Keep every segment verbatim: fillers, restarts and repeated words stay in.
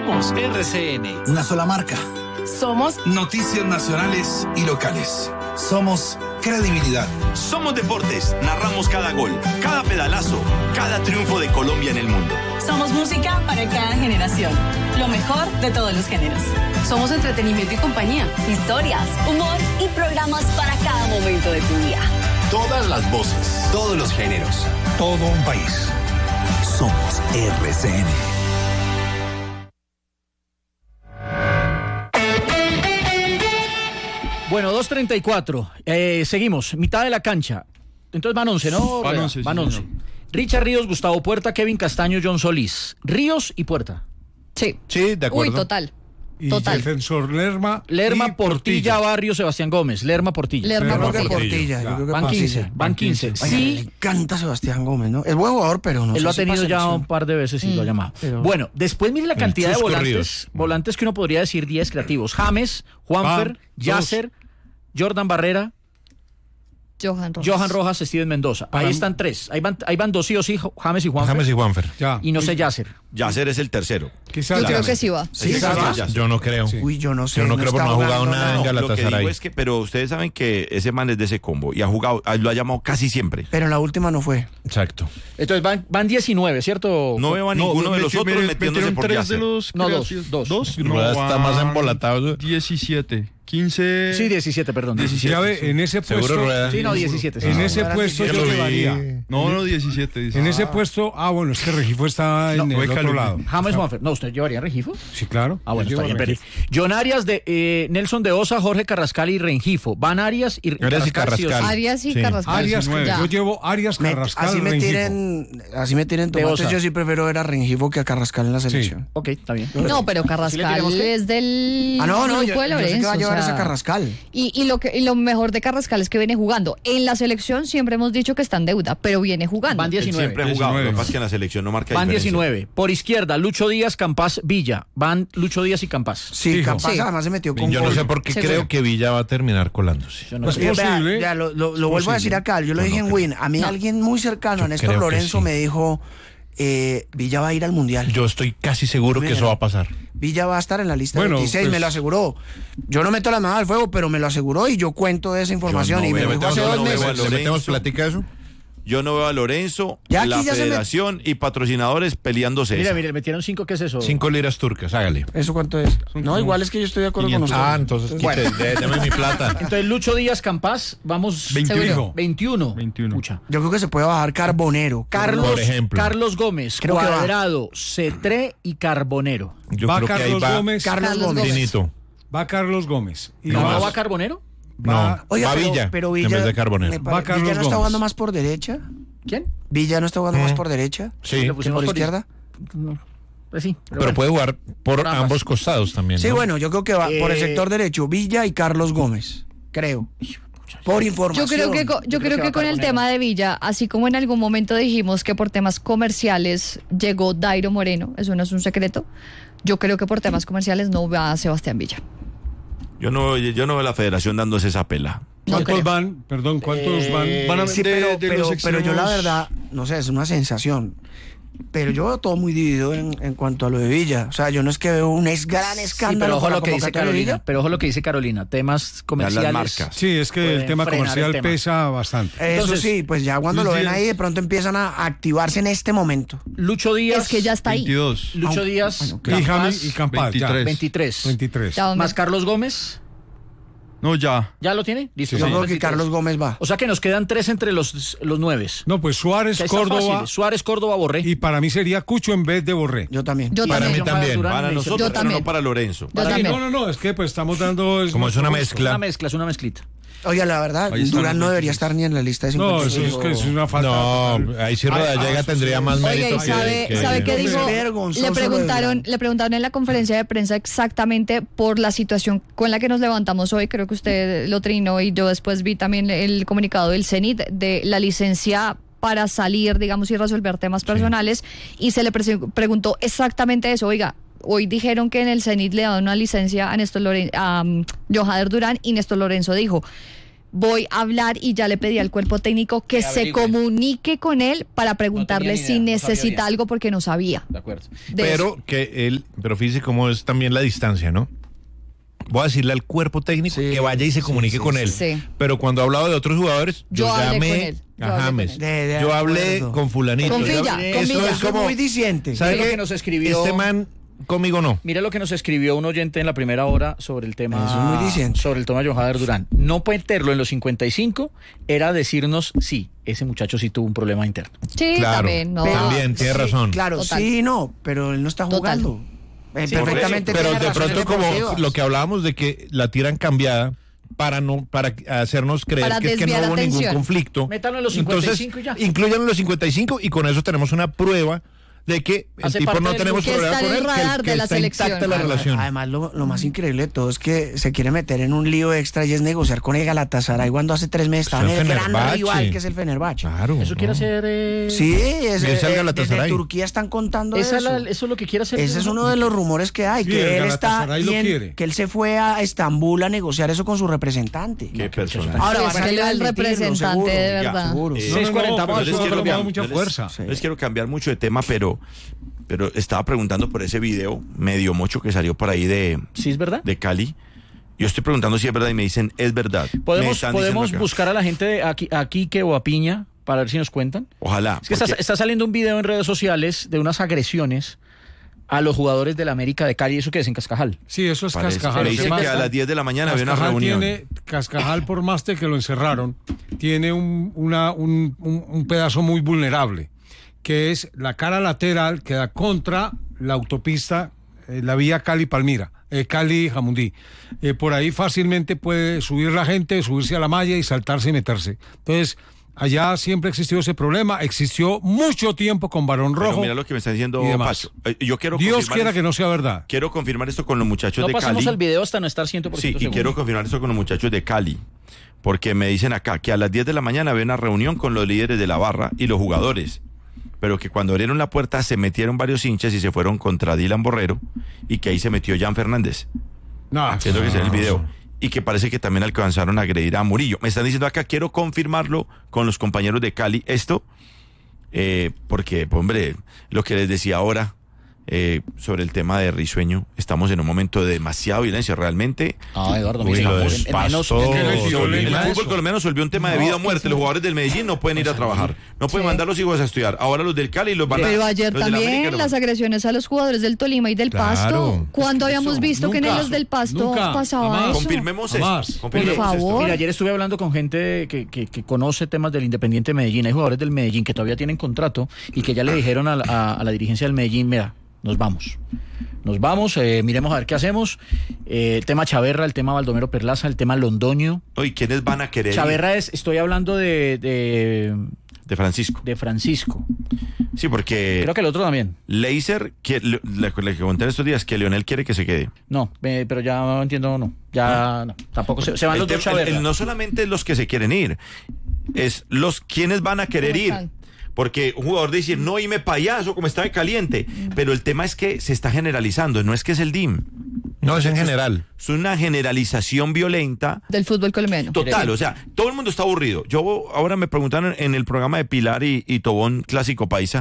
Somos R C N. Una sola marca. Somos noticias nacionales y locales. Somos credibilidad. Somos deportes. Narramos cada gol, cada pedalazo, cada triunfo de Colombia en el mundo. Somos música para cada generación. Lo mejor de todos los géneros. Somos entretenimiento y compañía. Historias, humor y programas para cada momento de tu día. Todas las voces, todos los géneros. Todo un país. Somos R C N. Bueno, dos treinta y cuatro. Eh, seguimos. Mitad de la cancha. Entonces van once, ¿no? Van once. Van once. Richard Ríos, Gustavo Puerta, Kevin Castaño, John Solís. Ríos y Puerta. Sí. Sí, de acuerdo. Uy, total. Y Total. defensor Lerma. Lerma, y Portilla, Portilla. Barrio, Sebastián Gómez. Lerma, Portilla. Lerma, Lerma, Portilla. Portilla. Yo creo que Van pasa, quince, sí. van quince. Oiga, me Sí, encanta Sebastián Gómez, ¿no? Es buen jugador, pero no él sé lo ha si tenido para ya selección. un par de veces y lo ha llamado. pero- Bueno, después mire la El cantidad de Chusco volantes. Ríos. Volantes que uno podría decir diez creativos. James, Juanfer, Van, dos. Yasser, Jordan Barrera, Johan Rojas. Johan Rojas, Steven Mendoza. Ahí Para- están tres. Ahí van, ahí van dos sí o sí, James y Juanfer. James y Juanfer. Ya. Y no sé Yasser. Yasser es el tercero. Quizás Yo creo ya. que sí va. Sí, Ese ¿verdad? es Yasser. Yo no creo. Sí. Uy, yo no sé. Yo no creo está porque no ha jugado jugando nada en nada. Lo que Galatasaray. digo es que, pero ustedes saben que ese man es de ese combo y ha jugado, lo ha llamado casi siempre. Pero en la última no fue. Exacto. Entonces van, van diecinueve, ¿cierto? No veo a ninguno de los metió- otros metió- metiéndose metieron por tres Yasser. de los No, dos, creativos. dos. ¿Dos? No, está van más embolatado. diecisiete, quince. Sí, diecisiete, perdón. diecisiete. Ya ve, en ese Seguro puesto. Rueda. Sí, no, diecisiete. sí. En No, ese ahora puesto sí yo que lo vi. llevaría. No, no, diecisiete. En ese puesto, ah, bueno, es que Regifo está en No, el fue otro Calumnia. lado. James Juanfer. No, ¿usted llevaría a Rengifo? Sí, claro. Ah, bueno, Yo está bien, llevo a perdí. Regifo. John Arias, de, eh, Nelson de Osa, Jorge Carrascal y Rengifo. Van Arias y, Arias y sí o sí. Carrascal. Arias y Sí. Carrascal. Arias, diecinueve. Ya. yo llevo Arias, Me- Carrascal, así me Rengifo. tiren, así me tiren De tomates. Osa. Yo sí prefiero ver a Rengifo que a Carrascal en la selección. Ok, está bien. No, pero Carrascal tiramos qué? es del Ah, no, no, yo, grupo de yo sé que Lorenzo. va a llevar o sea, ese Carrascal. Y, y, lo que, y lo mejor de Carrascal es que viene jugando. En la selección siempre hemos dicho que está en deuda, pero viene jugando. Van Él diecinueve. siempre ha jugado, lo diecinueve. que pasa es que en la selección no marca Van diferencia. diecinueve. Por izquierda, Lucho Díaz, Campás, Villa. Van Lucho Díaz y Campás. Sí, Fijo. capaz, Sí. además se metió con Yo no gol. sé por qué Seguro. creo que Villa va a terminar colándose. Yo no Pues sé. Vea, posible. vea, lo lo- lo vuelvo a decir acá, yo lo No, dije no en creo. Win. A mí alguien muy cercano, Yo a Néstor creo que Lorenzo, sí. me dijo, eh, Villa va a ir al Mundial. Yo estoy casi seguro que Mira. eso va a pasar. Villa va a estar en la lista Bueno, veintiséis, pues- me lo aseguró. Yo no meto la mano al fuego, pero me lo aseguró y yo cuento de esa información. no y me veo, lo dijo metemos- hace yo dos no veo meses. a ¿Le metemos Lorenzo. platica eso? Yo no veo a Lorenzo, Ya aquí la ya se me- federación y patrocinadores peleándose. Mira, esa. mire, metieron cinco, ¿qué es eso? Cinco liras turcas, hágale. ¿Eso cuánto es? Son No, como igual es que yo estoy de acuerdo con usted. Ah, entonces quite, dé- deme mi plata. Entonces, Lucho Díaz, Campás, vamos... veintiuno. Fijo. veintiuno. veintiuno. Pucha. Yo creo que se puede bajar Carbonero. Carlos, Por ejemplo. Carlos Gómez, Creo que va. Cuadrado, Cetré y Carbonero. Yo Va creo que ahí Carlos va Gómez. Carlos Carlos Gómez. Gómez. Finito. Va Carlos Gómez. Y ¿No, No no más. va Carbonero? No, Va- Oiga, va pero, Villa, pero en Villa, vez de Carbonero. me pare- Va Carlos Villa no está Gómez. jugando más por derecha. ¿Quién? Villa no está jugando Mm. más por derecha Sí, Le que pusimos por por izquierda. No, pues sí. pero bueno. puede jugar por Por ambas. ambos costados también, Sí, ¿no? bueno, yo creo que va por el Eh, sector derecho, Villa y Carlos Gómez. Creo. Por Yo información. creo que, co- yo Yo creo creo que que va con el Carbonero. tema de Villa, así como en algún momento dijimos que por temas comerciales llegó Dairo Moreno, eso no es un secreto, yo creo que por temas comerciales no va Sebastián Villa. Yo no, yo no veo a la federación dándose esa pela. No ¿Cuántos creo. van? Perdón, ¿cuántos Eh, van? Van a Sí, de- pero, de pero, los pero yo la extremos- verdad, no sé, es una sensación. Pero yo veo todo muy dividido en, en cuanto a lo de Villa. O sea, yo no es que veo un es gran Sí, escándalo pero ojo con la lo que dice convocatoria de Carolina. Villa. Pero ojo lo que dice Carolina. Temas comerciales. marcas. Sí, es que Pueden el tema frenar comercial el tema. pesa bastante. Eso Entonces, sí, pues ya cuando Luis lo ven Díaz. ahí, de pronto empiezan a activarse en este momento. Lucho Díaz. Es que ya está ahí. veintidós. Lucho Aunque- Díaz. bueno, Y Campás, James y Campás, ya. veintitrés. veintitrés. veintitrés. Ya, hombre. Más Carlos Gómez. No, ya. ¿Ya lo tiene? Listo. Sí. Yo son creo que veintitrés. Carlos Gómez va. O sea que nos quedan tres entre los, los nueves. No, pues Suárez, Que ahí está Córdoba. fácil. Suárez, Córdoba, Borré. Y para mí sería Cucho en vez de Borré. Yo también. Yo Para también. mí también. Para nosotros, Yo pero también. no para Lorenzo. Yo Para- también. No, no, no, es que pues estamos dando... Como es una Es mezcla. una mezcla, es una mezclita. Oye, la verdad, Ahí están Durán los no debería veintitrés. estar ni en la lista de No, cincuenta y eso es cinco. que es una falta. No, total. ahí sí Rodallega Ah, tendría más Oiga, mérito ¿y que... sabe, que- sabe qué Es dijo? vergonzoso Le lo de preguntaron, Durán. le preguntaron en la conferencia de prensa exactamente por la situación con la que nos levantamos hoy. Creo que usted lo trinó y yo después vi también el comunicado del CENIT de la licencia para salir, digamos, y resolver temas personales. Y se le pre- preguntó exactamente eso. Oiga, hoy dijeron que en el CENIT le daban una licencia a Néstor Loren- a um, Johader Durán, y Néstor Lorenzo dijo: voy a hablar y ya le pedí al cuerpo técnico que, que se comunique con él para preguntarle no si idea, necesita no algo porque no sabía. De acuerdo. De pero eso. que él, pero fíjese cómo es también la distancia, ¿no? Voy a decirle al cuerpo técnico sí, que vaya y se comunique sí, sí, con él. Sí. Pero cuando hablaba de otros jugadores, yo, yo hablé llamé con él. Yo a James. Hablé, de, de yo hablé con fulanito. Con Villa, con Eso Villa. es como muy diciente. ¿Sabe lo que nos escribió? Este man conmigo no. Mira lo que nos escribió un oyente en la primera hora sobre el tema. Eso es muy diciente. Sobre el tema de John Jader Durán. No meterlo en los cincuenta y cinco era decirnos sí, ese muchacho sí tuvo un problema interno. Sí, claro, también. No. También, tiene sí, razón. Claro, Total. sí, no, pero él no está jugando. Total. Eh, sí, perfectamente. Pero de pronto como deportivas. lo que hablábamos de que la tiran cambiada para no para hacernos creer para que, es que no hubo atención. ningún conflicto. Métanlo en los cincuenta y cinco Entonces, y ya. incluyan los cincuenta y cinco y con eso tenemos una prueba de que el Hace tipo no del tenemos grupo. problema Que con está él, en el radar que, que de la está selección. intacta la Además, relación. además lo, lo más increíble de todo es que se quiere meter en un lío extra y es negociar con el Galatasaray cuando hace tres meses estaba en el gran Fenerbahce. rival que es el Fenerbahce. Claro. Eso no. quiere hacer. Eh... Sí, es, Y es el eh, Galatasaray. desde Turquía están contando Esa eso. la, eso es lo que quiere hacer. Ese es uno de los rumores que hay, Sí, que el él está Galatasaray lo bien, quiere. que él se fue a Estambul a negociar eso con su representante. Qué personaje. Ahora Sí, van es a que ir él a es desmentirlo, representante seguro. de Ya, verdad. seguro. Eh, seis cuarenta, no, no, vamos, pero eso les es quiero colombiano. dar mucha les- fuerza. Sí. Les quiero cambiar mucho de tema, pero, pero estaba preguntando por ese video medio mocho que salió por ahí de, ¿Sí es verdad? de Cali. Yo estoy preguntando si es verdad y me dicen es verdad. Me Podemos, están podemos diciendo que- buscar a la gente de aquí, a Quique o a Piña para ver si nos cuentan. Ojalá. Es que está, porque- está saliendo un video en redes sociales de unas agresiones a los jugadores del América de Cali, eso que es en Cascajal. Sí, eso es parece- Cascajal. Me dicen Además, que a las diez de la mañana había una Cascajal reunión. Tiene, Cascajal, por más de que lo encerraron, tiene un, una, un, un, un pedazo muy vulnerable, que es la cara lateral que da contra la autopista, eh, la vía Cali-Palmira, eh, Cali-Jamundí. Eh, por ahí fácilmente puede subir la gente, subirse a la malla y saltarse y meterse. Entonces, allá siempre existió ese problema, existió mucho tiempo con Barón Pero Rojo. mira lo que me está diciendo y demás. Pacho. Eh, Yo quiero Dios confirmar quiera esto- que no sea verdad. Quiero confirmar esto con los muchachos No de pasamos Cali. el video hasta no estar cien por ciento Sí, y seguro. quiero confirmar esto con los muchachos de Cali, porque me dicen acá que a las diez de la mañana había una reunión con los líderes de la barra y los jugadores, pero que cuando abrieron la puerta se metieron varios hinchas y se fueron contra Dylan Borrero y que ahí se metió Jan Fernández, No, que es lo que se ve en el video, y que parece que también alcanzaron a agredir a Murillo. Me están diciendo acá, quiero confirmarlo con los compañeros de Cali, esto, eh, porque, pues, hombre, lo que les decía ahora, eh, sobre el tema de Risueño, estamos en un momento de demasiada violencia, realmente. Ah, Eduardo, Uy, me lo dice, de en- en menos- Pasto, en menos- el El Tolima, fútbol eso. colombiano se volvió un tema de No, vida o muerte. eso- Los jugadores del Medellín no pueden ir a trabajar. No pueden Sí. mandar los hijos a estudiar. Ahora los del Cali los van a... Pero ayer los del América también los las van- agresiones a los jugadores del Tolima y del Claro. Pasto. ¿Cuándo habíamos Eso, visto que en nunca, los del Pasto nunca, pasaba jamás. eso? Confirmemos Jamás. esto. Confirmemos Por esto. favor. Mira, ayer estuve hablando con gente que, que, que conoce temas del Independiente Medellín. Hay jugadores del Medellín que todavía tienen contrato y que ya le dijeron a, la- a- a la dirigencia del Medellín, mira, nos vamos. Nos vamos, eh, miremos a ver qué hacemos. Eh, el tema Chaverra, el tema Baldomero Perlaza, el tema Londoño. Oye, ¿quiénes van a querer ir? Chaverra es, estoy hablando de, de, De Francisco. de Francisco. Sí, porque Creo que el otro también. Leiser, que, le, le, le conté en estos días que Leonel quiere que se quede. No, eh, pero ya no entiendo, no. Ya no. Tampoco se, se van El los dos tema- el- Chaverra. el- no solamente los que se quieren ir, es los quienes van a querer ¿Cómo ir. están? Porque un jugador dice, no, irme payaso, como está de caliente. Pero el tema es que se está generalizando, no es que es el D I M. No, es en general. Es una generalización violenta. Del fútbol colombiano. Total, o sea, todo el mundo está aburrido. Yo ahora me preguntaron en el programa de Pilar y, y Tobón Clásico Paisa,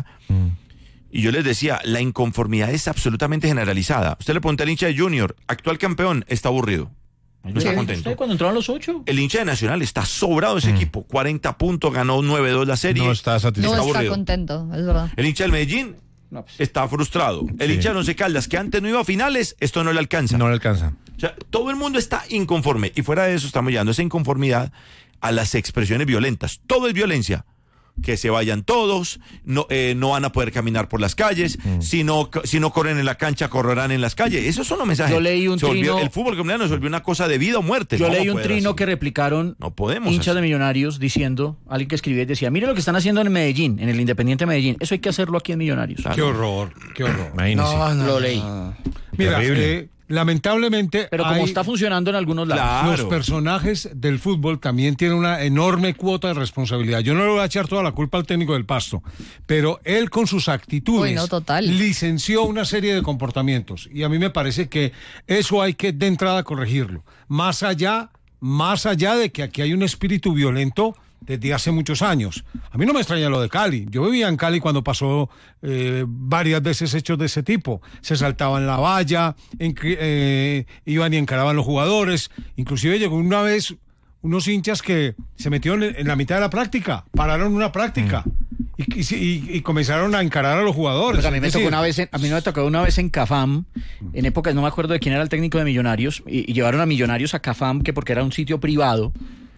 y yo les decía, la inconformidad es absolutamente generalizada. Usted le pregunta al hincha de Junior, actual campeón, está aburrido. No está Sí. contento. ¿Usted cuando entraron los ocho? El hincha de Nacional está sobrado de ese equipo. cuarenta puntos, ganó nueve dos la serie. No está No satisfecho. está aburrido. contento, es verdad. El hincha del Medellín No, pues. está frustrado. El Sí. hincha de Once Caldas, que antes no iba a finales, esto no le alcanza. No le alcanza. O sea, todo el mundo está inconforme. Y fuera de eso estamos llevando esa inconformidad a las expresiones violentas. Todo es violencia. Que se vayan todos, no, eh, no van a poder caminar por las calles, Mm. si, no, si no corren en la cancha, correrán en las calles. Esos son los mensajes. Yo leí un Se volvió- trino- el fútbol colombiano se volvió una cosa de vida o muerte. Yo No va a leí un poder trino así. que replicaron No podemos hinchas así. de Millonarios diciendo, alguien que escribía y decía, mire lo que están haciendo en Medellín, en el Independiente Medellín, eso hay que hacerlo aquí en Millonarios. Qué horror, qué horror. Imagínese. Lo leí. Mira, Terrible. eh, lamentablemente Pero como hay- está funcionando en algunos lados. Claro. los personajes del fútbol también tienen una enorme cuota de responsabilidad. Yo no le voy a echar toda la culpa al técnico del Pasto, pero él con sus actitudes Uy, no, total. licenció una serie de comportamientos y a mí me parece que eso hay que de entrada corregirlo. Más allá más allá de que aquí hay un espíritu violento desde hace muchos años. A mí no me extraña lo de Cali. Yo vivía en Cali cuando pasó eh, varias veces hechos de ese tipo. Se saltaban la valla, en, eh, iban y encaraban los jugadores. Inclusive llegó una vez unos hinchas que se metieron en, en la mitad de la práctica, pararon una práctica. Mm. Y, y, y comenzaron a encarar a los jugadores. Pues a mí me es tocó decir, una vez, en, a mí me tocó una vez en Cafam, en épocas, no me acuerdo de quién era el técnico de Millonarios, y, y llevaron a Millonarios a Cafam, que porque era un sitio privado,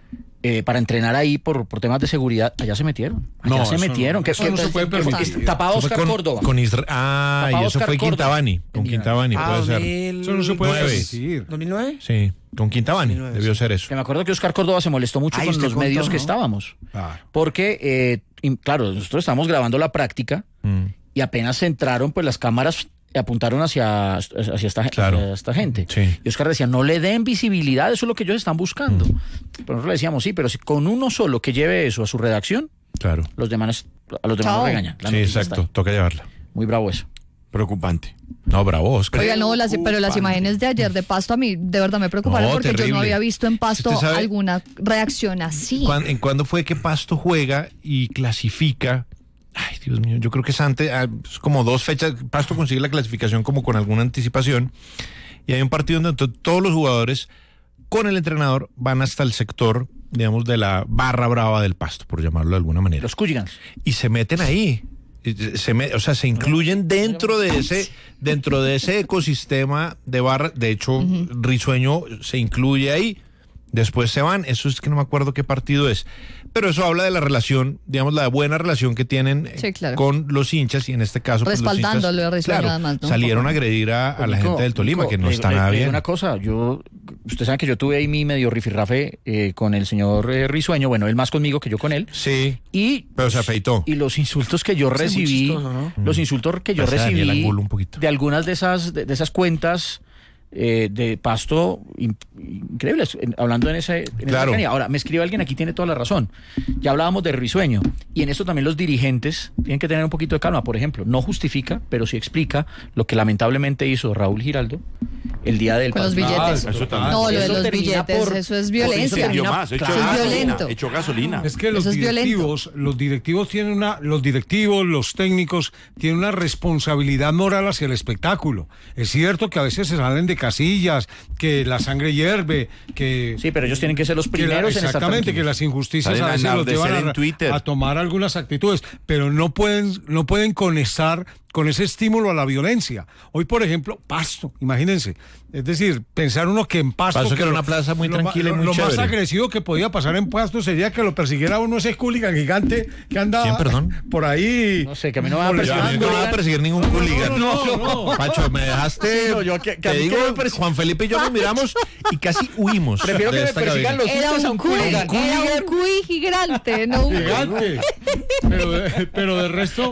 eh, para entrenar ahí por, por temas de seguridad. Allá se metieron. Allá No, se eso metieron. no, que, eso que, no se que- puede que- permitir. que- Tapaba Eso fue Oscar con- Córdoba. Con Isra- ah, Tapaba y eso Oscar fue Córdoba. Quintabani. Con En Quintabani, Ah, puede ser. dos mil Eso no se puede Nueve. permitir. ¿dos mil nueve? Sí, con Quintabani, dos mil nueve, debió sí. ser eso. Que me acuerdo que Oscar Córdoba se molestó mucho Ay, con usted los contó, medios ¿no? que estábamos. Claro. Porque, eh, y, claro, nosotros estamos grabando la práctica Mm. y apenas entraron, pues las cámaras apuntaron hacia, hacia, esta, Claro. hacia esta gente. Sí. Y Oscar decía, no le den visibilidad, eso es lo que ellos están buscando. Pero nosotros le decíamos, sí, pero si con uno solo que lleve eso a su redacción, Claro. los demás, a los demás Chao. no regañan. La Sí, noticia exacto. está ahí. Toca llevarla. Muy bravo eso. Preocupante. No, bravo, Oscar. Oiga, no, las, pero las imágenes de ayer de Pasto a mí de verdad me preocuparon No, porque yo terrible. no había visto en Pasto ¿Usted sabe? alguna reacción así. ¿Cuán- ¿En cuándo fue que Pasto juega y clasifica? Ay, Dios mío, yo creo que es antes, ah, es como dos fechas. Pasto consigue la clasificación como con alguna anticipación. Y hay un partido donde to- todos los jugadores con el entrenador van hasta el sector, digamos, de la barra brava del Pasto, por llamarlo de alguna manera. Los Cooligans. Y se meten ahí. Se me- o sea, se incluyen dentro de ese dentro de ese ecosistema de barra. De hecho, Risueño se incluye ahí. Después se van. Eso es que no me acuerdo qué partido es. Pero eso habla de la relación, digamos, la buena relación que tienen eh, Sí, claro. con los hinchas. Y en este caso, pues, los Respaldándolo hinchas, a Risueño, claro, además, ¿no? salieron a agredir a, a la Nico, gente del Tolima, Nico, que no le- está le- nada le digo bien. Una cosa, yo, usted sabe que yo tuve ahí mi medio rifirrafe eh, con el señor eh, Risueño, bueno, él más conmigo que yo con él. Sí, Y, pero se afeitó. y los insultos que yo Sí, muy recibí, chistoso, ¿no? los insultos que yo Parece Daniel recibí Angulo un poquito. de algunas de esas, de, de esas cuentas eh, de Pasto in- increíbles, en- hablando en ese, en esa Claro. cercanía. Ahora, me escribe alguien, aquí tiene toda la razón. Ya hablábamos de Risueño, y en esto también los dirigentes tienen que tener un poquito de calma. Por ejemplo, no justifica, pero sí explica lo que lamentablemente hizo Raúl Giraldo el día del Con los partido. billetes. eso también. No, lo de Eso los termina billetes, por- eso es por- violencia. eso Dio termina- más, echó Claro. gasolina. violento. Echó gasolina. Es que los Eso es directivos, los directivos tienen una, los directivos, los técnicos tienen una responsabilidad moral hacia el espectáculo. Es cierto que a veces se salen de casillas, que la sangre hierve, que Sí, pero ellos tienen que ser los que la- primeros en estar exactamente, que tranquilos. las injusticias Salen a a veces los llevan enardecer a, en Twitter. a tomar algunas actitudes, pero no pueden, no pueden conectar con ese estímulo a la violencia. Hoy, por ejemplo, Pasto, imagínense. Es decir, pensar uno que en Pasto... Pasto, que era lo- una plaza muy lo ma- tranquila y lo- muy Lo más chévere. agresivo que podía pasar en Pasto sería que lo persiguiera uno ese hooligan gigante que anda ¿Quién, perdón? por ahí... No sé, que a mí no me va a Yo, a mí presionar. no me va a perseguir ningún hooligan. no, no, no. Pacho, me dejaste. Sí, no, yo que- que a te mí digo, que me persi- Juan Felipe y yo nos miramos y casi huimos. Prefiero de que me esta persigan cabina. los Era hinchas a un un cuy, hooligan. era un cuy gigante, no un Gigante. Pero de, pero de resto...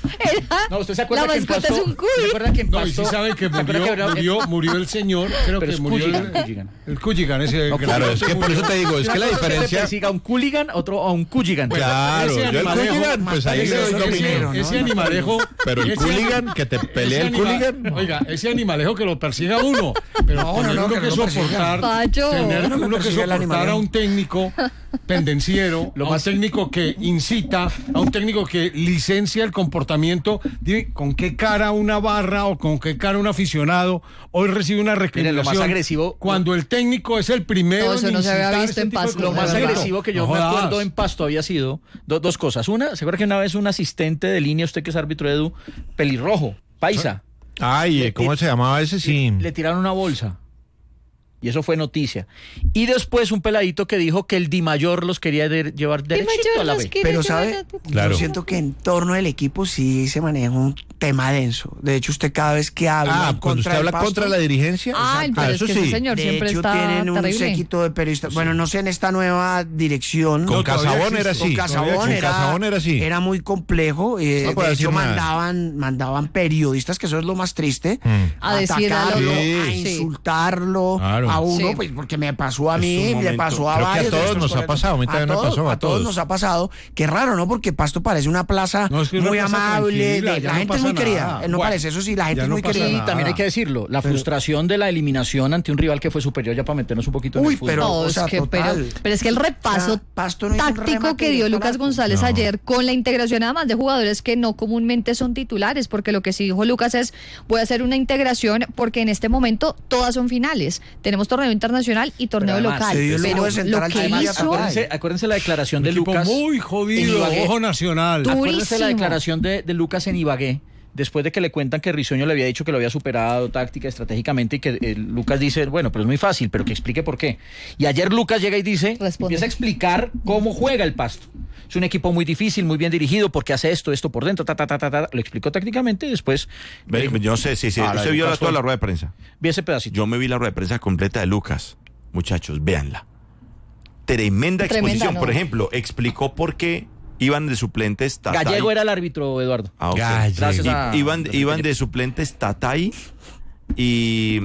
No, usted se acuerda La que en mascota Pasto, es un cuy. ¿se acuerda que en No, y Pasto- sí saben que ¿se acuerda murió, que era- murió, murió el señor, creo Pero que es murió Coolighan, el, Coolighan. el Coolighan, ese No, Claro, es que por eso te digo, es que la Una cosa que diferencia. te persiga a un Cooligan, otro a un Coolighan. Claro, ese yo el animalejo- hooligan, pues ahí ese- es ese- lo ese- primero. ese animalejo... Pero el ese- hooligan, que te pelea ese el anima- hooligan. no. Oiga, ese animalejo que lo persiga a uno, pero No, tener no, no, uno que que, no lo persiga. soportar, Pacho. tener No me uno que persiga el soportar animalejo. a un técnico pendenciero, Lo a más- un técnico que incita, a un técnico que licencia el comportamiento. Dime, ¿con qué cara una barra o con qué cara un aficionado hoy recibe una Miren, recriminación? lo más agresivo- Cuando el técnico es el primero No, eso en no se había incitar visto este en tipo de Pasto. Lo más de verdad. agresivo que yo No me jodas. acuerdo en Pasto había sido do- dos cosas. Una, ¿se acuerda que una vez un asistente de línea, usted que es árbitro de Edu, pelirrojo, paisa, Ay, eh, ¿cómo se llamaba ese? Sí. le tiraron una bolsa? Y eso fue noticia. Y después un peladito que dijo que el Di Mayor los quería de- llevar derechito a la B. Pero, ¿sabe? Claro. Yo siento que en torno del equipo sí se maneja un tema denso. De hecho, usted cada vez que habla Ah, en cuando usted del habla Pasto, contra la dirigencia. Ay, pero Ah, es eso que ese sí. señor de siempre hecho, está tienen un terrible. séquito de periodistas. Bueno, no sé en esta nueva dirección. Con No, todavía Casabón era existe. así. Con Casabón, Con era, Casabón era así. era muy complejo. eh, No puedo de decir hecho, nada. mandaban, mandaban periodistas, que eso es lo más triste, Mm. A decir a lo- atacarlo, Sí. a Sí. insultarlo, Claro. A uno, Sí. pues porque me pasó a Es mí, un le momento. pasó a Creo que a varios. de todos nuestros nos ha colegas. pasado, a mí también me todos, pasó, a todos todos. nos ha pasado. Qué raro, ¿no? Porque Pasto parece una plaza No, es que es una muy plaza amable, tranquila, de- ya la no gente es pasa muy querida. nada. Eh, No Bueno, parece, eso sí, la gente ya es no muy pasa querida. Y nada. también hay que decirlo, la frustración de la eliminación ante un rival que fue superior, ya para meternos un poquito en Uy, el fútbol. pero- No, o es sea, que, pero, total. pero es que el repaso O sea, Pasto no hizo un táctico remate que dio directo al Lucas arco. González No. ayer con la integración además de jugadores que no comúnmente son titulares, porque lo que sí dijo Lucas es, voy a hacer una integración porque en este momento todas son finales. Tenemos torneo internacional y torneo Pero además, local. se dio el lujo Pero de sentar lo al que Chivas y a hizo, Tapar. Acuérdense, acuérdense la declaración de Equipo Lucas. muy en jodido, Ibagué. ojo nacional. Tú- Acuérdense la Durísimo. declaración de, de Lucas en Ibagué, después de que le cuentan que Risueño le había dicho que lo había superado táctica, estratégicamente, y que eh, Lucas dice, bueno, pero es muy fácil, pero que explique por qué. Y ayer Lucas llega y dice, Responde. empieza a explicar cómo juega el Pasto. Es un equipo muy difícil, muy bien dirigido, porque hace esto, esto por dentro, ta, ta, ta, ta, ta. Lo explicó tácticamente y después Ve, yo no sé, sí, sí. Ah, la Usted de vio la- Lucas toda fue- la rueda de prensa. vi ese pedacito. Yo me vi la rueda de prensa completa de Lucas. Muchachos, véanla. Tremenda Tremenda, exposición. ¿no? Por ejemplo, explicó por qué iban de suplentes Tatay. Gallego era el árbitro, Eduardo. Ah, ok. Gallego. Gracias a- I- iban, iban de suplentes Tatay y,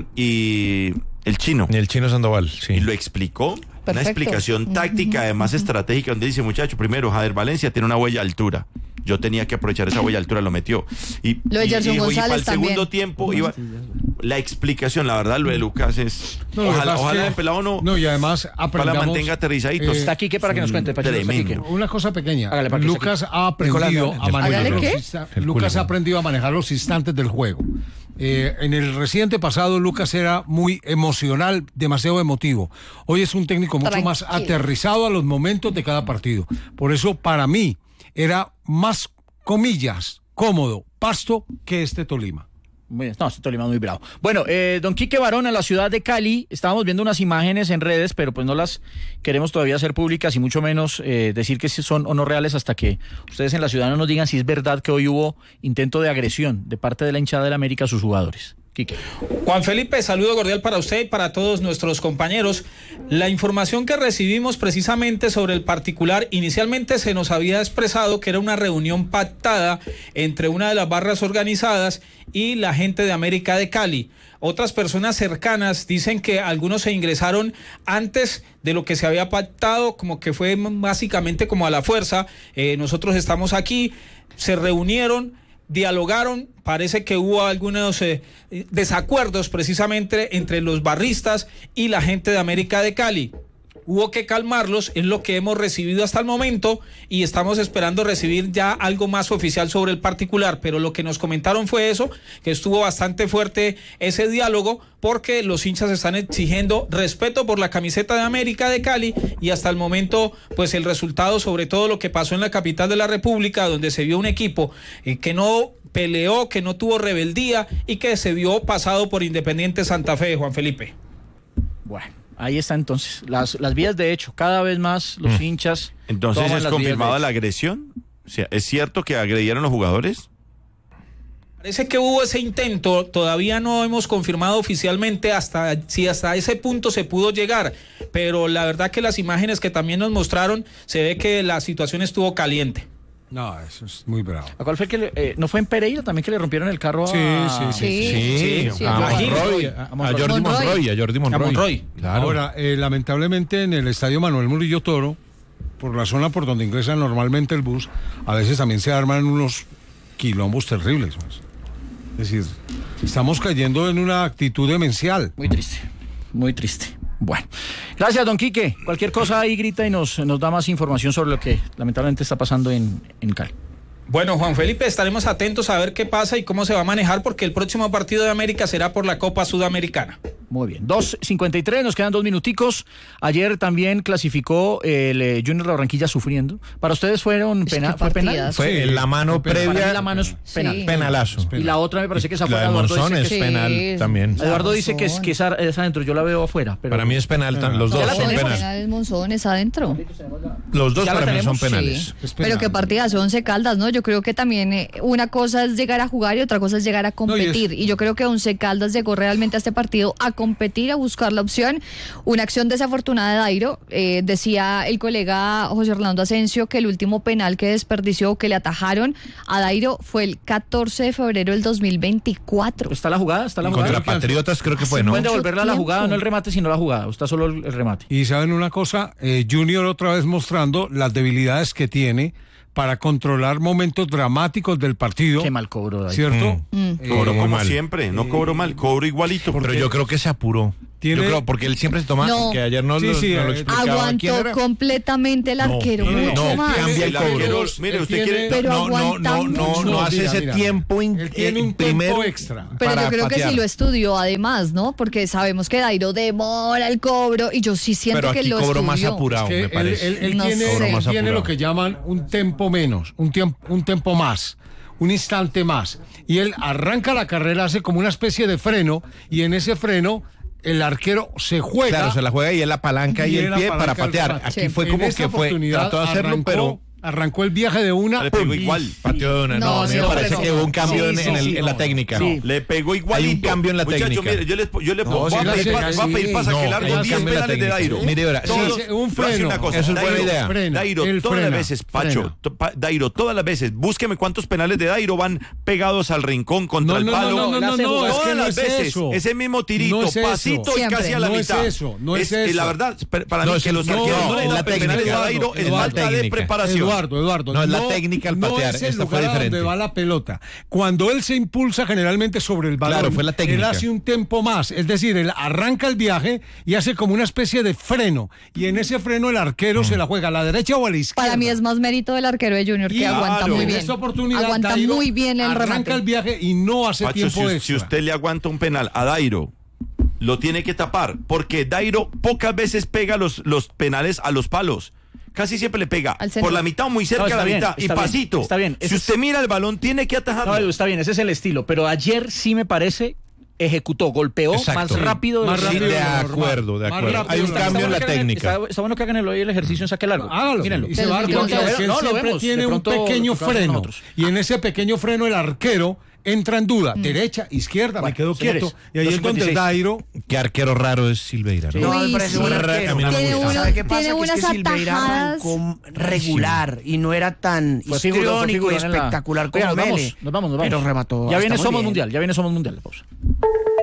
y el chino. Y el Chino Sandoval, Y sí. lo explicó. Una Perfecto. explicación táctica, además estratégica, donde dice, muchacho, primero, Jader Valencia tiene una huella de altura. Yo tenía que aprovechar esa huella de altura, lo metió. Y, Lo de y- Gerson y, y para González el segundo también. tiempo iba la explicación, la verdad, lo de Lucas es. No, lo que ojalá pasa es ojalá que- el pelado no, No, y además ojalá aprendamos... mantenga aterrizaditos. eh, Está Quique para que nos cuente. Pachito, está Tremendo. Quique. Una cosa pequeña. Hágale, para que Lucas esté ha aprendido Nicolás, a manejar ¿Hágale los qué? insta- El Lucas culo. ha aprendido a manejar los instantes del juego. Eh, en el reciente pasado Lucas era muy emocional, demasiado emotivo. Hoy es un técnico mucho más Tranquilo. aterrizado a los momentos de cada partido. Por eso para mí era más, comillas, cómodo Pasto que este Tolima. Muy bien. No, este Tolima es muy bravo. Bueno, eh, don Quique Barón, en la ciudad de Cali, estábamos viendo unas imágenes en redes, pero pues no las queremos todavía hacer públicas y mucho menos eh, decir que sí son o no reales hasta que ustedes en la ciudad no nos digan si es verdad que hoy hubo intento de agresión de parte de la hinchada del América a sus jugadores. Quique. Juan Felipe, saludo cordial para usted y para todos nuestros compañeros. La información que recibimos precisamente sobre el particular, inicialmente se nos había expresado que era una reunión pactada entre una de las barras organizadas y la gente de América de Cali. Otras personas cercanas dicen que algunos se ingresaron antes de lo que se había pactado, como que fue básicamente como a la fuerza. Eh, nosotros estamos aquí, se reunieron, dialogaron, parece que hubo algunos eh, desacuerdos precisamente entre los barristas y la gente de América de Cali. Hubo que calmarlos, es lo que hemos recibido hasta el momento y estamos esperando recibir ya algo más oficial sobre el particular, pero lo que nos comentaron fue eso, que estuvo bastante fuerte ese diálogo porque los hinchas están exigiendo respeto por la camiseta de América de Cali y hasta el momento pues el resultado, sobre todo lo que pasó en la capital de la República, donde se vio un equipo eh, que no peleó, que no tuvo rebeldía y que se vio pasado por Independiente Santa Fe, Juan Felipe. Bueno, ahí está entonces, las, las vías de hecho, cada vez más los Mm. hinchas... Entonces toman es las vías de confirmada hecho. la agresión. O sea, ¿es cierto que agredieron los jugadores? Parece que hubo ese intento, todavía no hemos confirmado oficialmente hasta si hasta ese punto se pudo llegar, pero la verdad que las imágenes que también nos mostraron, se ve que la situación estuvo caliente. No, eso es muy bravo. ¿A cuál fue que le, eh, no fue en Pereira también que le rompieron el carro a... Sí, sí, sí. Sí, sí, a, sí. Monroy, a, a Jordi Monroy, a Jordi Monroy. Monroy. Claro. Ahora, eh, lamentablemente en el estadio Manuel Murillo Toro, por la zona por donde ingresa normalmente el bus, a veces también se arman unos quilombos terribles. Pues. Es decir, estamos cayendo en una actitud demencial. Muy triste, muy triste. Bueno, gracias don Quique. Cualquier cosa ahí grita y nos, nos da más información sobre lo que lamentablemente está pasando en, en Cali. Bueno, Juan Felipe, estaremos atentos a ver qué pasa y cómo se va a manejar porque el próximo partido de América será por la Copa Sudamericana. Muy bien, dos cincuenta y tres, nos quedan dos minuticos. Ayer también clasificó el eh, Junior de Barranquilla sufriendo. ¿Para ustedes fueron Es pena, que fue penal? partidas. Fue en la mano Para mí Para previa, mí la mano es penal. Sí. penalazo. Y la otra me parece que esa fue La de Eduardo Monzón dice es que- Sí. penal también. Eduardo dice que es, que es a- es adentro, yo la veo afuera. Pero... Para mí es penal, tan- los Ya dos la son tenemos. penal. Penales Monzones adentro. Los dos Ya la para mí son tenemos, penales. Sí. Pero que partidas Once Caldas, ¿no? Yo creo que también eh, una cosa es llegar a jugar y otra cosa es llegar a competir. No, y y, yo creo que Once Caldas llegó realmente a este partido a competir, a buscar la opción. Una acción desafortunada de Dairo. Eh, decía el colega José Orlando Asensio que el último penal que desperdició, que le atajaron a Dairo, fue el catorce de febrero del dos mil veinticuatro. ¿Está la jugada? ¿Está la jugada? Contra Patriotas creo que fue, ¿no? Pueden devolverla a la tiempo. jugada, no el remate, sino la jugada. Está solo el, el remate. Y saben una cosa, eh, Junior otra vez mostrando las debilidades que tiene para controlar momentos dramáticos del partido. Qué mal cobró, Dairo. ¿Cierto? Mm. Eh, Cobró como mal. siempre, no cobró mal, cobró igualito. Pero yo creo que se apuró. Tiene- Yo creo, porque él siempre se toma, No. que ayer no, Sí, lo, sí, no lo eh, explicaba. ¿Quién Aguantó era? completamente el arquero, no, no, mucho no, más. cambia el El cobro. arquero, Él mire, usted tiene- quiere... Pero no, no, aguanta no, no, mucho. no hace Mira, ese mira. tiempo in- Él tiene en un primero tiempo extra. Pero para yo creo que patear. sí lo estudió además, ¿no? Porque sabemos que Dairo demora el cobro y yo sí siento Pero que aquí lo cobró estudió. más apurado, Que me él, parece. él- él No tiene, sé. él Cobró más tiene apurado. lo que llaman un tempo menos, un tiempo, un tempo más, un instante más. Y él arranca la carrera, hace como una especie de freno, y en ese freno el arquero se juega. Claro, se la juega y él la palanca y, y el él pie apalanca para el patear. remate. Aquí Sí. fue En como esta que fue, oportunidad trató de hacerlo, arrancó, pero arrancó el viaje de una. Le pegó ¡pum! igual. pateó de una. No, No, a mí sí, me no, parece pero que no. hubo un cambio Sí, en, sí, en el- sí, en la no. técnica. Sí. Le pegó igualito. Hay un cambio en la Muchacho, técnica. mire, yo les, yo les No, voy, si a la pedir, técnica pa- voy a pedir sí. para que No, largo hay un diez cambio en la penales de técnica. Dairo. Mire, ahora, Todos- sí. Un le voy a decir freno. una cosa. Eso es buena Dairo, idea. Frena. Dairo, Él todas las frena, veces, Pacho, frena. to- pa- Dairo, todas las veces, búsqueme cuántos penales de Dairo van pegados al rincón contra No, el no, palo. no, no, no, no, es Todas que no las es veces, eso. ese mismo tirito, No es eso. pasito y Siempre. casi a la No es mitad. eso, no es eh, eso. La verdad, per- para No, mí es que el- los no, arqueros no, no, le es dan la penales de técnica. Dairo, es Eduardo, falta de técnica. preparación. Eduardo, Eduardo. No, es la técnica al patear, No es el esta fue lugar a donde diferente. va la pelota. Cuando él se impulsa generalmente sobre el balón, Claro, fue la él técnica. hace un tempo más. Es decir, él arranca el viaje y hace como una especie de freno. Y en ese freno el arquero se la juega a la derecha o a la izquierda. Para mí es más mérito del arquero de Junior, que Y aguanta claro, muy en bien. esta oportunidad Aguanta Dairo muy bien el arranca remate. el viaje y no hace Pacho, tiempo si, extra. si usted le aguanta un penal a Dairo, lo tiene que tapar, porque Dairo pocas veces pega los, los penales a los palos. Casi siempre le pega Al centro. por la mitad o muy cerca No, de está la bien, mitad y está bien, pasito. está bien. Si Ese usted es- mira el balón, tiene que atajarlo. No, Edu, está bien, ese es el estilo. Pero ayer sí me parece ejecutó, golpeó Exacto. más rápido de Más lo Sí, rápido de de lo normal. acuerdo, de Más acuerdo. rápido Hay un de lo cambio en bueno la que hagan el- técnica. Está, está bueno que hagan el, hoy el ejercicio en saque largo. Hágalo. Mírenlo. Y se va a dar Y lo cuenta de vemos. que él No, lo siempre vemos. tiene De un pronto pequeño lo que hacen freno. otros. Y en ese pequeño freno el arquero entra en duda. Derecha, izquierda, Bueno, me quedo señores, quieto. Y ahí es donde dos cincuenta y seis. Dairo... Qué arquero raro es Silveira, ¿no? No, me Uy, parece sí. buen A arquero. mí no me Tiene gusta. unos- ¿Sabe qué pasa? tiene Que es que unas Silveira atajadas. arrancó regular y no era tan Fue figurón, fue histriónico y figurón en la- espectacular Oiga, como nos Mele. vamos, nos vamos, nos vamos. Pero remató. Ya está viene muy Somos bien. Mundial, ya viene Somos Mundial. Pausa.